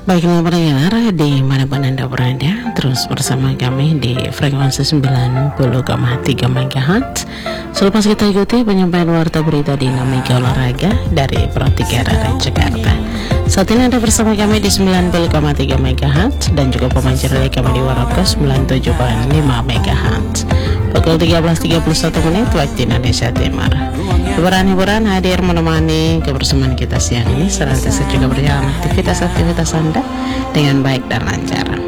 Baiklah pendengar, di manapun Anda berada, terus bersama kami di frekuensi 90,3 MHz. Selepas kita ikuti penyampaian warta berita dinamika olahraga dari Pro 3 Radio Jakarta. Saat ini Anda bersama kami di 90,3 MHz dan juga pemancar relay kami di Warapka 97,5 MHz. Pukul 13.31 waktu Indonesia Timur. Hiburan-hiburan hadir menemani kebersamaan kita siang ini, senantiasa juga berjalan aktivitas Anda dengan baik dan lancar.